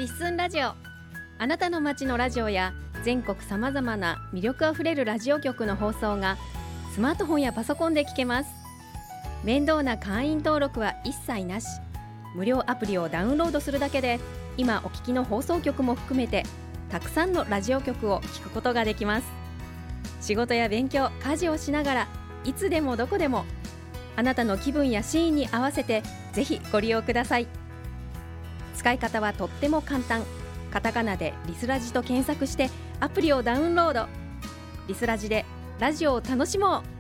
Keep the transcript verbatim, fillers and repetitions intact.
リッスンラジオ。あなたの街のラジオや全国さまざまな魅力あふれるラジオ局の放送がスマートフォンやパソコンで聞けます。面倒な会員登録は一切なし。無料アプリをダウンロードするだけで今お聞きの放送局も含めてたくさんのラジオ局を聞くことができます。仕事や勉強、家事をしながらいつでもどこでもあなたの気分やシーンに合わせてぜひご利用ください。使い方はとっても簡単。カタカナでリスラジと検索してアプリをダウンロード。リスラジでラジオを楽しもう。